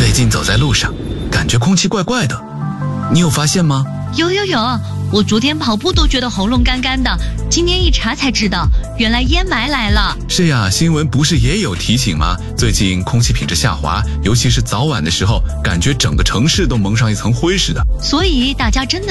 最近走在路上，感觉空气怪怪的，你有发现吗？ 有，我昨天跑步都觉得喉咙干干的，今天一查才知道，原来烟霾来了。 是呀，新闻不是也有提醒吗？最近空气品质下滑，尤其是早晚的时候，感觉整个城市都蒙上一层灰似的。 所以大家真的